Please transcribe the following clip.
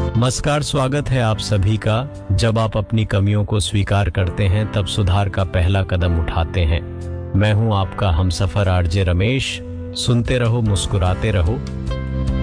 नमस्कार, स्वागत है आप सभी का। जब आप अपनी कमियों को स्वीकार करते हैं तब सुधार का पहला कदम उठाते हैं। मैं हूं आपका हमसफर आरजे रमेश। सुनते रहो, मुस्कुराते रहो